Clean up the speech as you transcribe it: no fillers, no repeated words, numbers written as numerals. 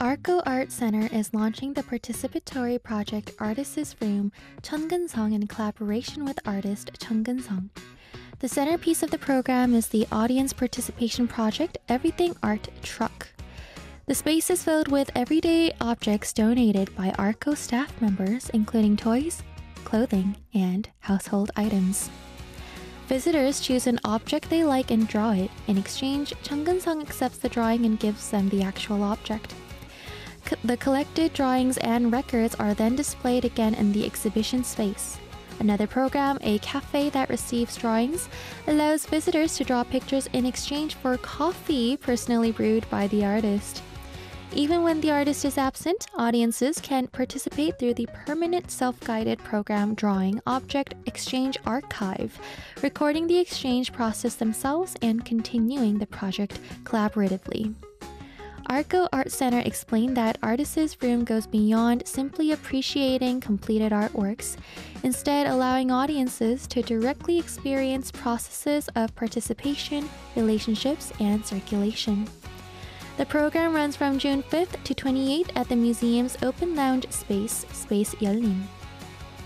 Arco Art Center is launching the participatory project Artist's Room Cheongeun-sung in collaboration with artist Cheongeun-sung. The centerpiece of the program is the audience participation project Everything Art Truck. The space is filled with everyday objects donated by Arco staff members, including toys, clothing, and household items. Visitors choose an object they like and draw it. In exchange, Cheongeun-sung accepts the drawing and gives them the actual object. The collected drawings and records are then displayed again in the exhibition space. Another program, a cafe that receives drawings, allows visitors to draw pictures in exchange for coffee personally brewed by the artist. Even when the artist is absent, audiences can participate through the permanent self-guided program Drawing Object Exchange Archive, recording the exchange process themselves and continuing the project collaboratively. Arco Art Center explained that Artist's Room goes beyond simply appreciating completed artworks, instead allowing audiences to directly experience processes of participation, relationships, and circulation. The program runs from June 5th to 28th at the museum's open lounge space, Space Yeollim.